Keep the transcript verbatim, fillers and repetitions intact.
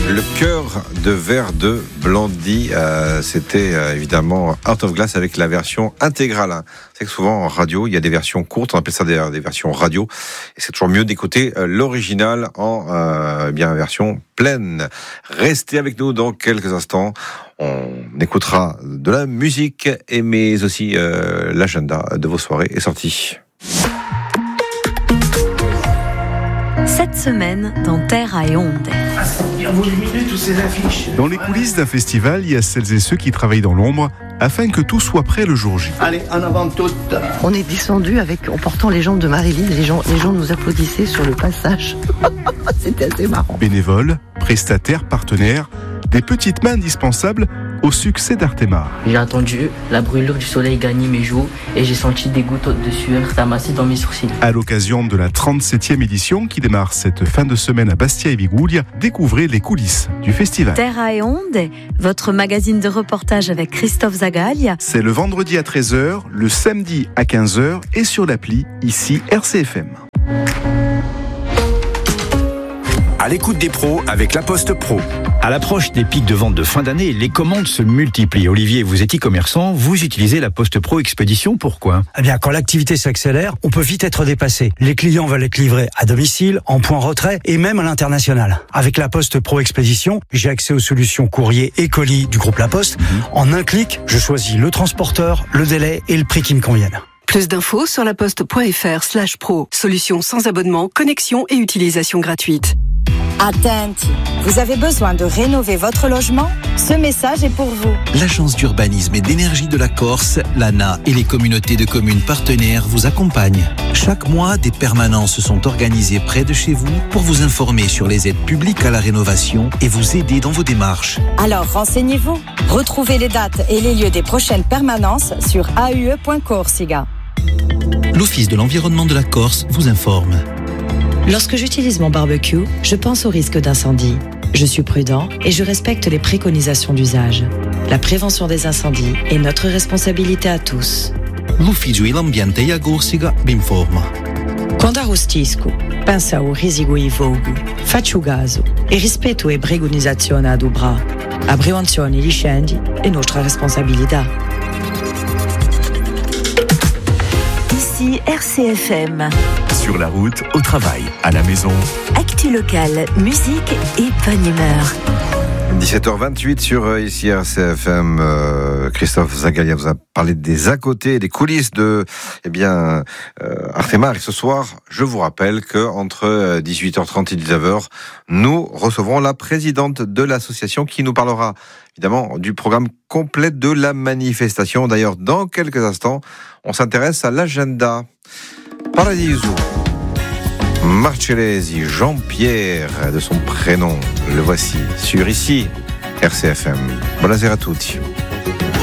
Le cœur de verre de Blondie, euh, c'était euh, évidemment Out of Glass avec la version intégrale. Hein. C'est que souvent en radio, il y a des versions courtes, on appelle ça des, des versions radio, et c'est toujours mieux d'écouter euh, l'original en euh, bien version pleine. Restez avec nous dans quelques instants. On écoutera de la musique, et mais aussi euh, l'agenda de vos soirées est sorti. Cette semaine, dans Terra et Onde. Vous éliminez toutes ces affiches. Dans les coulisses d'un festival, il y a celles et ceux qui travaillent dans l'ombre afin que tout soit prêt le jour J. Allez, en avant toutes. On est descendu avec, en portant les jambes de Marilyn. Les gens, les gens nous applaudissaient sur le passage. C'était assez marrant. Bénévoles, prestataires, partenaires, des petites mains indispensables au succès d'Artemar. J'ai attendu la brûlure du soleil gagner mes joues et j'ai senti des gouttes de sueur s'amasser dans mes sourcils. À l'occasion de la trente-septième édition qui démarre cette fin de semaine à Bastia et Vigoulia, découvrez les coulisses du festival. Terra et Onde, votre magazine de reportage avec Christophe Zagaglia. C'est le vendredi à treize heures, le samedi à quinze heures et sur l'appli, ici R C F M. À l'écoute des pros avec La Poste Pro. À l'approche des pics de vente de fin d'année, les commandes se multiplient. Olivier, vous êtes e-commerçant, vous utilisez La Poste Pro Expédition, pourquoi ? Eh bien, quand l'activité s'accélère, on peut vite être dépassé. Les clients veulent être livrés à domicile, en point retrait et même à l'international. Avec La Poste Pro Expédition, j'ai accès aux solutions courrier et colis du groupe La Poste. Mmh. En un clic, je choisis le transporteur, le délai et le prix qui me conviennent. Plus d'infos sur laposte.fr slash pro. Solution sans abonnement, connexion et utilisation gratuite. Attenti, vous avez besoin de rénover votre logement ? Ce message est pour vous. L'Agence d'urbanisme et d'énergie de la Corse, l'A N A et les communautés de communes partenaires vous accompagnent. Chaque mois, des permanences sont organisées près de chez vous pour vous informer sur les aides publiques à la rénovation et vous aider dans vos démarches. Alors renseignez-vous. Retrouvez les dates et les lieux des prochaines permanences sur a u e point corsica. L'Office de l'environnement de la Corse vous informe. Lorsque j'utilise mon barbecue, je pense au risque d'incendie. Je suis prudent et je respecte les préconisations d'usage. La prévention des incendies est notre responsabilité à tous. L'Ufficio dell'Ambiente e Corsica vi informa. Quando arrostisco, pensa ao risico e fogo, faccio caso e rispetto le preconizzazioni ad ubra. La prevenzione degli incendi è nostra responsabilità. Ici R C F M. Sur la route, au travail, à la maison. Actu locale, musique et bonne humeur. dix-sept heures vingt-huit sur euh, ici R C F M. Euh, Christophe Zagaglia vous a parlé des à côté, des coulisses de eh bien euh, Artemar. Et ce soir, je vous rappelle que entre dix-huit heures trente et dix-neuf heures, nous recevrons la présidente de l'association qui nous parlera évidemment du programme complet de la manifestation. D'ailleurs, dans quelques instants, on s'intéresse à l'agenda. Paradiso. Marcellesi, Jean-Pierre, de son prénom, le voici sur ici, R C F M. Buonasera a tutti.